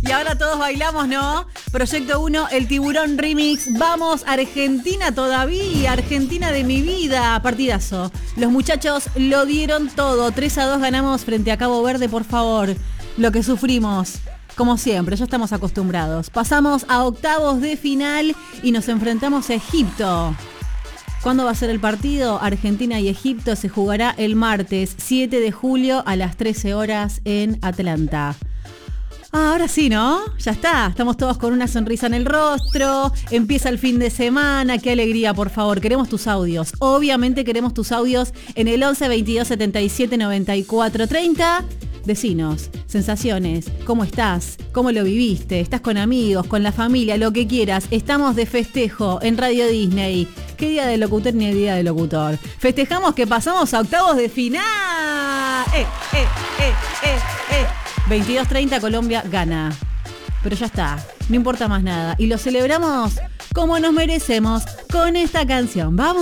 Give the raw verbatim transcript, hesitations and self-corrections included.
Y ahora todos bailamos, ¿no? Proyecto uno, el Tiburón Remix. Vamos, Argentina todavía, Argentina de mi vida. Partidazo. Los muchachos lo dieron todo. tres a dos ganamos frente a Cabo Verde, por favor. Lo que sufrimos, como siempre, ya estamos acostumbrados. Pasamos a octavos de final y nos enfrentamos a Egipto. ¿Cuándo va a ser el partido? Argentina y Egipto se jugará el martes siete de julio a las trece horas en Atlanta. Ah, ahora sí, ¿no? Ya está. Estamos todos con una sonrisa en el rostro. Empieza el fin de semana. Qué alegría, por favor. Queremos tus audios. Obviamente queremos tus audios en el once veintidós setenta y siete noventa y cuatro treinta. Decinos, sensaciones, cómo estás, cómo lo viviste, estás con amigos, con la familia, lo que quieras. Estamos de festejo en Radio Disney. ¿Qué día del locutor ni el día del locutor? Festejamos que pasamos a octavos de final. ¡Eh, eh, eh, eh, eh! veintidós treinta Colombia gana. Pero ya está, no importa más nada. Y lo celebramos como nos merecemos con esta canción. ¡Vamos!